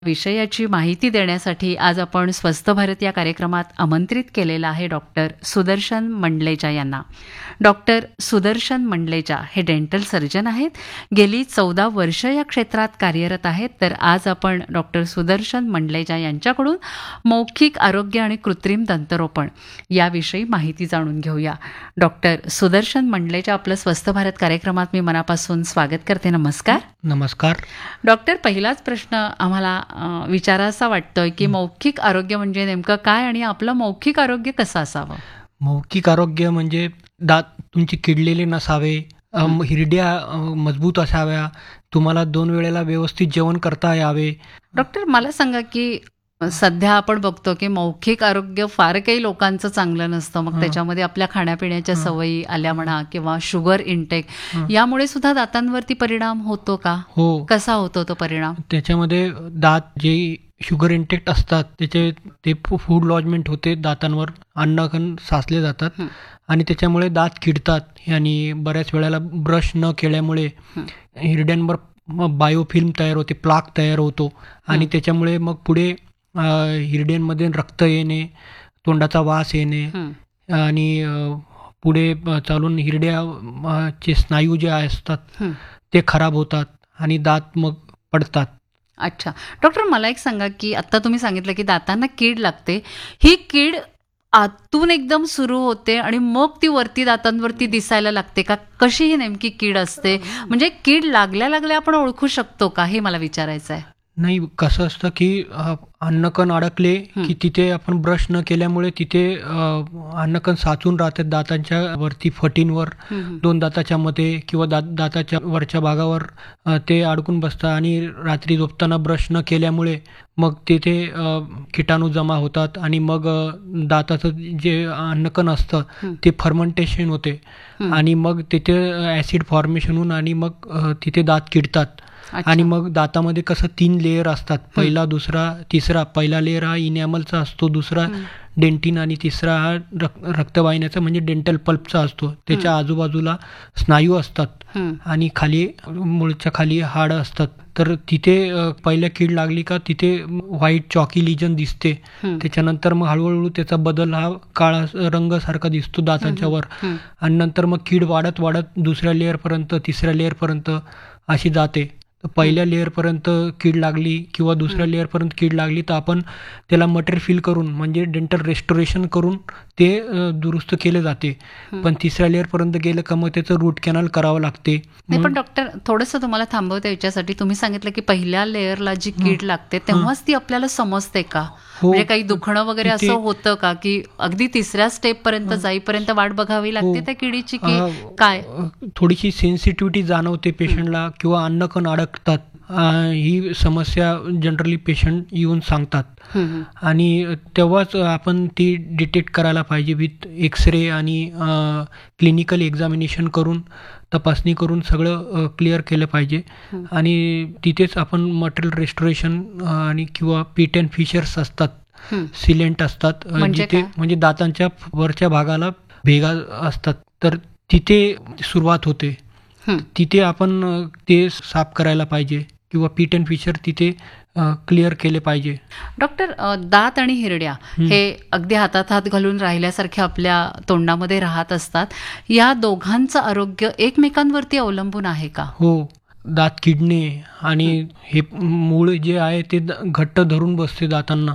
विषयाची माहिती देण्यासाठी आज आपण स्वस्थ भारत या कार्यक्रमात आमंत्रित केलेलं आहे डॉक्टर सुदर्शन मंडलेचा यांना. डॉक्टर सुदर्शन मंडलेचा हे डेंटल सर्जन आहेत. गेली 14 वर्ष या क्षेत्रात कार्यरत आहेत. तर आज आपण डॉक्टर सुदर्शन मंडलेचा यांच्याकडून मौखिक आरोग्य आणि कृत्रिम दंतरोपण याविषयी माहिती जाणून घेऊया. डॉक्टर सुदर्शन मंडलेचा, आपलं स्वस्थ भारत कार्यक्रमात मी मनापासून स्वागत करते. नमस्कार. नमस्कार. डॉक्टर, पहिलाच प्रश्न आम्हाला विचारायचा वाटतोय की मौखिक आरोग्य म्हणजे नेमकं काय आणि आपलं मौखिक आरोग्य कसं असावं? मौखिक आरोग्य म्हणजे दात तुमचे किडलेले नसावे, हिरड्या मजबूत असाव्या, तुम्हाला 2 वेळेला व्यवस्थित जेवण करता यावे. डॉक्टर, मला सांगा की सध्या आपण बघतो की मौखिक आरोग्य फार काही लोकांचं चांगलं नसतं. मग त्याच्यामध्ये आपल्या खाण्यापिण्याच्या सवयी आल्या म्हणा किंवा शुगर इनटेक, यामुळे सुद्धा दातांवरती परिणाम होतो का? हो. कसा होतो तो परिणाम? त्याच्यामध्ये दात जे शुगर इंटेक्ट असतात ते फूड लॉजमेंट होते दातांवर, अन्नकण साचले जातात आणि त्याच्यामुळे दात किडतात आणि बऱ्याच वेळेला ब्रश न केल्यामुळे हिरड्यांवर बायोफिल्म तयार होते, प्लाक तयार होतो आणि त्याच्यामुळे मग पुढे हिरड्यांमध्ये रक्त येणे, तोंडाचा वास येणे आणि पुढे चालून हिरड्याचे स्नायू जे असतात ते खराब होतात आणि दात मग पडतात. अच्छा डॉक्टर, मला एक सांगा की आता तुम्ही सांगितलं की दातांना कीड लागते. ही कीड आतून एकदम सुरू होते आणि मग ती वरती दातांवरती दिसायला लागते का? कशी ही नेमकी कीड असते? म्हणजे कीड लागल्या लागल्या आपण ओळखू शकतो का, हे मला विचारायचं आहे. नाही, कसं असतं की अन्नकण अडकले की तिथे आपण ब्रश न केल्यामुळे तिथे अन्नकण साचून राहतात दातांच्या वरती, फटींवर, 2 दाताच्या मध्ये किंवा दाताच्या वरच्या भागावर ते अडकून बसतात आणि रात्री झोपताना ब्रश न केल्यामुळे मग तिथे किटाणू जमा होतात आणि मग दाताचं जे अन्नकण असतं ते फर्मेंटेशन होते आणि मग तिथे ॲसिड फॉर्मेशन होऊन आणि मग तिथे दात किडतात. आणि मग दातामध्ये कसं 3 लेयर असतात, पहिला, दुसरा, तिसरा. पहिला लेयर हा इनॅमलचा असतो, दुसरा डेंटिन आणि तिसरा हा रक्तवाहिन्याचा म्हणजे डेंटल पल्पचा असतो. त्याच्या आजूबाजूला स्नायू असतात आणि खाली मूळच्या खाली हाडं असतात. तर तिथे पहिल्या कीड लागली का तिथे व्हाईट चॉकी लिजन दिसते. त्याच्यानंतर मग हळूहळू त्याचा बदल हा काळा रंगासारखा दिसतो दातांच्या वर आणि नंतर मग कीड वाढत वाढत दुसऱ्या लेअरपर्यंत, तिसऱ्या लेअरपर्यंत अशी जाते. तर पहिल्या लेअरपर्यंत कीड लागली किंवा दुसऱ्या लेअरपर्यंत कीड लागली तर आपण त्याला मटेरियल फिल करून म्हणजे डेंटल रेस्टोरेशन करून ते दुरुस्त केले जाते. पण तिसऱ्या लेअरपर्यंत गेलं का मग त्याचं रूट कॅनल करावं लागते. नाही, पण डॉक्टर थोडंसं तुम्हाला थांबवते याच्यासाठी. तुम्ही सांगितलं की पहिल्या लेअरला जी कीड लागते तेव्हाच ती आपल्याला समजते का? म्हणजे काही दुखणं वगैरे असं होतं का की अगदी तिसऱ्या स्टेप पर्यंत जाईपर्यंत वाट बघावी लागते त्या किडीची की काय? थोडीशी सेन्सिटिव्हिटी जाणवते पेशंटला किंवा अन्नकण अडकतात. ही समस्या जनरली पेशंट येऊन सांगतात आणि तेव्हाच आपण ती डिटेक्ट करायला पाहिजे विथ एक्सरे आणि क्लिनिकल एक्झामिनेशन करून, तपासणी करून सगळं क्लिअर केलं पाहिजे आणि तिथेच आपण मटेरियल रेस्टोरेशन आणि किंवा पीट अँड फिशर्स असतात, सिलेंट असतात, जिथे म्हणजे दातांच्या वरच्या भागाला भेगा असतात, तर तिथे सुरुवात होते. तिथे आपण ते साफ करायला पाहिजे किंवा पीट अँड फिशर तिथे क्लिअर केले पाहिजे. डॉक्टर, दात आणि हिरड्या हे अगदी हातात हात घालून राहिल्यासारखे आपल्या तोंडामध्ये राहत असतात. या दोघांचं आरोग्य एकमेकांवरती अवलंबून आहे का? हो. दात किडणे आणि हे मूळ जे आहे ते घट्ट धरून बसते दातांना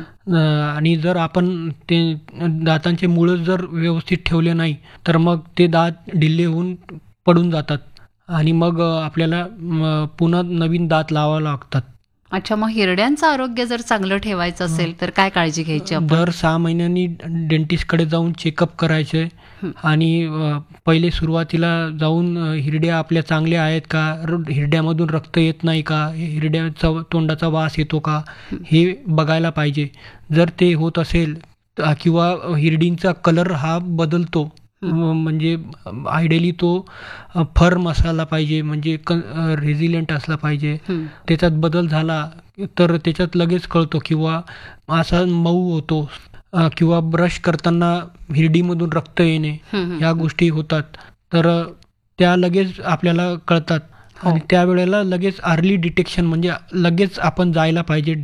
आणि जर आपण ते दातांचे मूळ जर व्यवस्थित ठेवले नाही तर मग ते दात ढिल्ले होऊन पडून जातात आणि मग आपल्याला पुन्हा नवीन दात लावावं लागतात. अच्छा, मग हिरड्यांचं आरोग्य जर चांगलं ठेवायचं असेल तर काय काळजी घ्यायची आपण? दर 6 महिन्यांनी डेंटिस्टकडे जाऊन चेकअप करायचे आणि पहिले सुरुवातीला जाऊन हिरड्या आपल्या चांगल्या आहेत का, हिरड्यामधून रक्त येत नाही का, हिरड्याचा तोंडाचा वास येतो का, हे बघायला पाहिजे. जर ते होत असेल किंवा हिरडींचा कलर हा बदलतो म्हणजे आयडियली तो फर्म असायला पाहिजे, म्हणजे रेझिलियंट असला पाहिजे. त्याच्यात बदल झाला तर त्याच्यात लगेच कळतो किंवा असा मऊ होतो किंवा ब्रश करताना हिरडीमधून रक्त येणे, ह्या गोष्टी होतात तर त्या लगेच आपल्याला कळतात हो. आणि त्यावेळेला लगेच अर्ली डिटेक्शन म्हणजे लगेच आपण जायला पाहिजे